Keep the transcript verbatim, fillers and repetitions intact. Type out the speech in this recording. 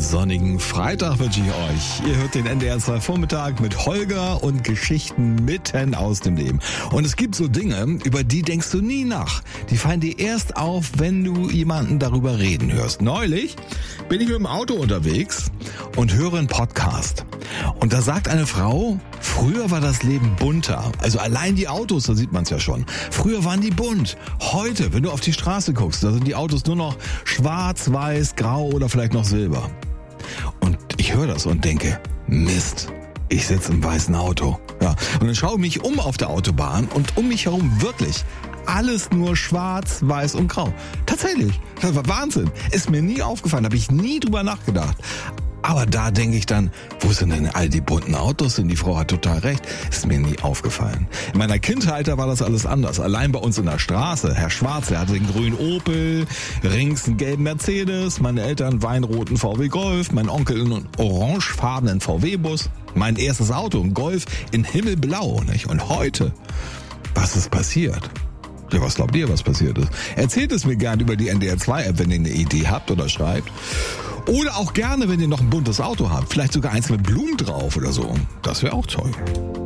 sonnigen Freitag wünsche ich euch. Ihr hört den N D R zwei Vormittag mit Holger und Geschichten mitten aus dem Leben. Und es gibt so Dinge, über die denkst du nie nach. Die fallen dir erst auf, wenn du jemanden darüber reden hörst. Neulich bin ich mit dem Auto unterwegs und höre einen Podcast. Und da sagt eine Frau, früher war das Leben bunter. Also allein die Autos, da sieht man es ja schon. Früher waren die bunt. Heute, wenn du auf die Straße guckst, da sind die Autos nur noch schwarz, weiß, grau oder vielleicht noch silber. Und ich höre das und denke, Mist, ich sitze im weißen Auto. Ja. Und dann schaue ich mich um auf der Autobahn und um mich herum wirklich alles nur schwarz, weiß und grau. Tatsächlich, das war Wahnsinn. Ist mir nie aufgefallen, habe ich nie drüber nachgedacht. Aber da denke ich dann, wo sind denn all die bunten Autos? Und die Frau hat total recht, ist mir nie aufgefallen. In meiner Kindheit war das alles anders. Allein bei uns in der Straße, Herr Schwarz, der hatte den grünen Opel, rings einen gelben Mercedes, meine Eltern weinroten V W Golf, mein Onkel einen orangefarbenen V W-Bus, mein erstes Auto, ein Golf in himmelblau. Nicht? Und heute, was ist passiert? Ja, was glaubt ihr, was passiert ist? Erzählt es mir gerne über die N D R zwei App, wenn ihr eine Idee habt oder schreibt. Oder auch gerne, wenn ihr noch ein buntes Auto habt. Vielleicht sogar eins mit Blumen drauf oder so. Das wäre auch toll.